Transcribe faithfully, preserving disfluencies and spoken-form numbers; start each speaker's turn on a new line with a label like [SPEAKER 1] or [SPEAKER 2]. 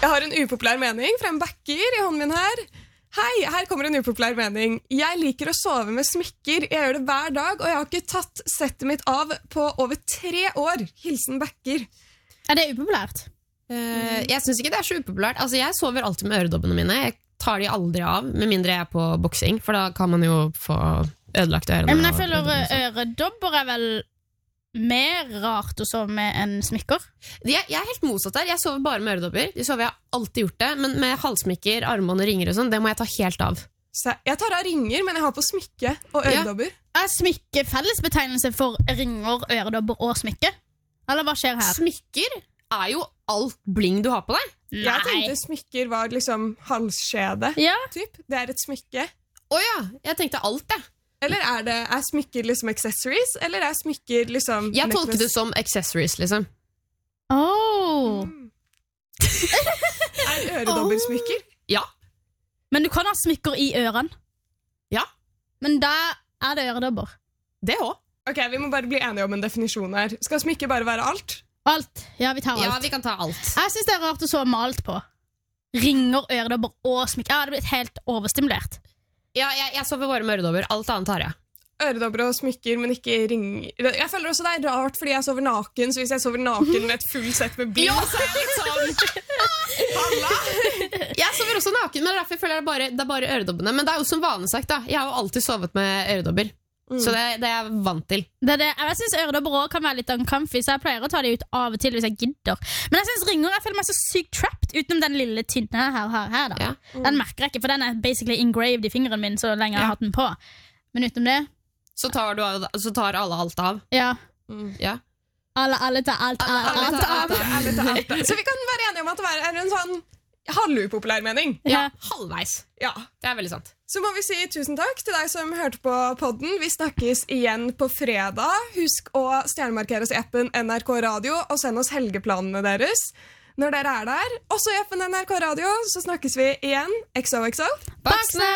[SPEAKER 1] Jeg har en upopulær mening fra en backer i hånden min her. Hei, her kommer en upopulær mening. Jeg liker å sove med smykker. Jeg gjør det hver dag, og jeg har ikke tatt settet mitt av på over tre år. Hilsen backer.
[SPEAKER 2] Er det upopulært?
[SPEAKER 3] Uh, jeg synes ikke det er så upopulært. Altså, jeg sover alltid med øredobbene mine. Jeg tar de aldri av, med mindre jeg er på boksing, for da kan man jo få ødelagt ørene.
[SPEAKER 2] Men jeg føler øredobber er vel mer rart å sove med enn smykker.
[SPEAKER 3] Jeg, jeg er helt motsatt der. Jeg sover bare med øredobber. De sover jeg har alltid gjort det, men med halsmykker, armbånd og ringer og sånn, det må jeg ta helt av.
[SPEAKER 1] Så jeg tar av ringer, men jeg har på smykke og øredobber.
[SPEAKER 2] Ja. Er smykke fellesbetegnelse for ringer, øredobber og smykke? Eller hva skjer her?
[SPEAKER 3] Smykker er jo alt bling du har på deg.
[SPEAKER 2] Nei.
[SPEAKER 1] Jeg tenkte smykker var liksom halsskjede.
[SPEAKER 2] Ja.
[SPEAKER 1] Typ. Det er et smykke.
[SPEAKER 3] Åja, jeg tenkte alt det.
[SPEAKER 1] Eller er, det, er smykker liksom accessories, eller er smykker liksom...
[SPEAKER 3] Jeg tolker det som accessories, liksom.
[SPEAKER 2] Oh.
[SPEAKER 1] Mm. Er øredobber smykker?
[SPEAKER 3] Ja.
[SPEAKER 2] Men du kan ha smykker i ørene.
[SPEAKER 3] Ja.
[SPEAKER 2] Men da er det øredobber.
[SPEAKER 3] Det også.
[SPEAKER 1] Ok, vi må bare bli enige om en definisjon her. Skal smykker bare være alt?
[SPEAKER 2] Alt. Ja, vi tar alt.
[SPEAKER 3] Ja, vi kan ta alt.
[SPEAKER 2] Jeg synes det er rart å sove med alt på. Ringer, øredobber og smykker. Jeg hadde blitt helt overstimulert.
[SPEAKER 3] Ja, jeg, jeg sover bare med øredobber. Alt annet har jeg.
[SPEAKER 1] Øredobber og smykker, men ikke ringer. Jeg føler også det er rart, fordi jeg sover naken, så hvis jeg sover naken med et full sett med bil, så er jeg litt sånn... Halla!
[SPEAKER 3] Jeg sover også naken, men derfor føler jeg det bare, det er bare øredobbene. Men det er jo som vanesagt, da. Jeg har jo alltid sovet med øredobber. Mm. Så det, det er jeg vant til.
[SPEAKER 2] Det er det. Jeg synes øredobber også kan være litt uncomfy, så jeg pleier å ta de ut av og til hvis jeg gidder. Men jeg synes ringer, jeg føler meg så sykt trapped utenom den lille tynne her, her, her da.
[SPEAKER 3] Ja.
[SPEAKER 2] Mm. Den merker jeg ikke, for den er basically engraved i fingeren min så lenge jeg har hatt den på. Men utenom det
[SPEAKER 3] Så tar, du, så tar alle alt av.
[SPEAKER 2] Ja,
[SPEAKER 3] mm. Ja.
[SPEAKER 2] Alle, alle tar alt, alt, alt, alt, alt, alt.
[SPEAKER 1] Alle tar alt. Så vi kan være enige om at det er en sånn halvupopulær mening.
[SPEAKER 3] Ja, halvveis.
[SPEAKER 1] Ja.
[SPEAKER 3] Det er veldig sant.
[SPEAKER 1] Så må vi si tusen takk til deg som hørte på podden. Vi snakkes igjen på fredag. Husk å stjernemarkere oss i appen N R K Radio og send oss helgeplanene deres når dere er der. Også i appen N R K Radio så snakkes vi igjen. X O X O.
[SPEAKER 2] Baksnakk!